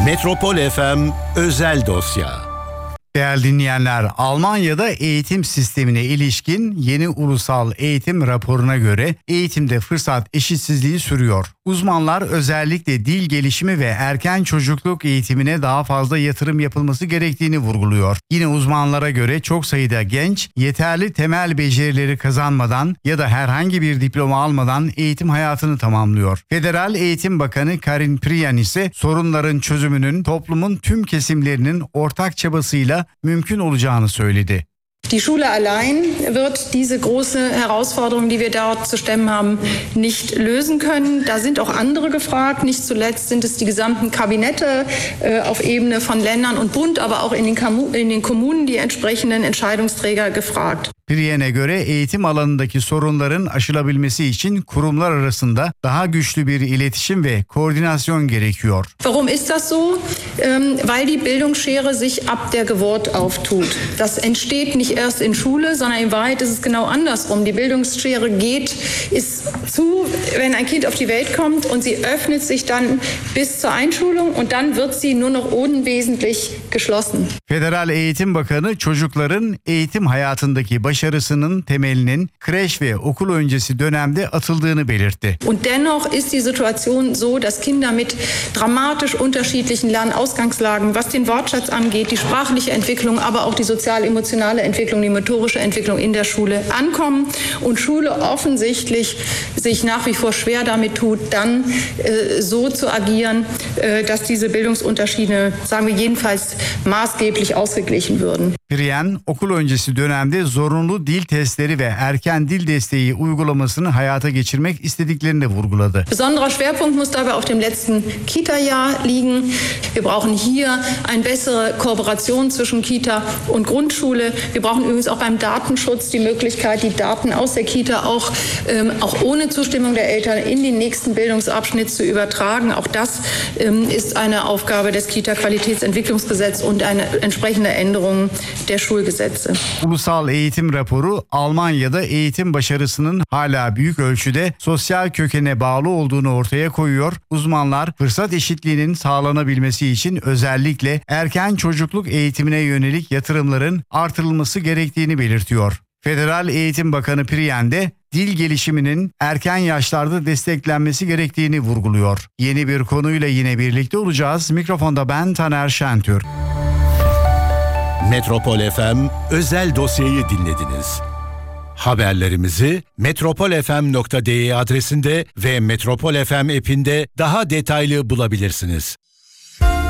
Metropol FM özel dosya. Değerli dinleyenler, Almanya'da eğitim sistemine ilişkin yeni ulusal eğitim raporuna göre eğitimde fırsat eşitsizliği sürüyor. Uzmanlar özellikle dil gelişimi ve erken çocukluk eğitimine daha fazla yatırım yapılması gerektiğini vurguluyor. Yine uzmanlara göre çok sayıda genç yeterli temel becerileri kazanmadan ya da herhangi bir diploma almadan eğitim hayatını tamamlıyor. Federal Eğitim Bakanı Karin Priyan ise sorunların çözümünün toplumun tüm kesimlerinin ortak çabasıyla mümkün olacağını söyledi. Die Schule allein wird diese große Herausforderung, die wir dort zu stemmen haben, nicht lösen können. Da sind auch andere gefragt. Nicht zuletzt sind es die gesamten Kabinette auf Ebene von Ländern und Bund, aber auch in den Kommunen die entsprechenden Entscheidungsträger gefragt. Priyan'e göre eğitim alanındaki sorunların aşılabilmesi için kurumlar arasında daha güçlü bir iletişim ve koordinasyon gerekiyor. Warum ist das so? Weil die Bildungsschere sich ab der Geburt auftut. Das entsteht nicht erst in Schule, sondern in Wahrheit ist es genau andersrum. Die Bildungsschere ist zu, wenn ein Kind auf die Welt kommt, und sie öffnet sich dann bis zur Einschulung und dann wird sie nur noch unwesentlich geschlossen. Federal Eğitim Bakanı çocukların eğitim hayatındaki başarısının temelinin kreş ve okul öncesi dönemde atıldığını belirtti. Und dennoch ist die Situation so, dass Kinder mit dramatisch unterschiedlichen Lernausgangslagen, was den Wortschatz angeht, die sprachliche Entwicklung, aber auch die sozial-emotionale Entwicklung, die motorische Entwicklung in der Schule ankommen und Schule offensichtlich sich nach wie vor schwer damit tut, dann so zu agieren, dass diese Bildungsunterschiede, sagen wir jedenfalls, maßgeblich ausgeglichen würden. Priyan, okul öncesi dönemde zorunlu dil testleri ve erken dil desteği uygulamasını hayata geçirmek istediklerini vurguladı. Besonderer Schwerpunkt muss dabei auf dem letzten Kita-Jahr liegen. Wir brauchen hier eine bessere Kooperation zwischen Kita und Grundschule. Wir brauchen übrigens auch beim Datenschutz die Möglichkeit, die Daten aus der Kita auch ohne Zustimmung der Eltern in den nächsten Bildungsabschnitt zu übertragen. Auch das ist eine Aufgabe des Kita-Qualitätsentwicklungsgesetzes und eine entsprechende Änderung der Schulgesetze. Ulusal eğitim raporu Almanya'da eğitim başarısının hala büyük ölçüde sosyal kökene bağlı olduğunu ortaya koyuyor. Uzmanlar fırsat eşitliğinin sağlanabilmesi için özellikle erken çocukluk eğitimine yönelik yatırımların artırılması gerektiğini belirtiyor. Federal Eğitim Bakanı Priyan de dil gelişiminin erken yaşlarda desteklenmesi gerektiğini vurguluyor. Yeni bir konuyla yine birlikte olacağız. Mikrofonda ben Taner Şentürk. Metropol FM özel dosyayı dinlediniz. Haberlerimizi metropolfm.de adresinde ve Metropol FM app'inde daha detaylı bulabilirsiniz.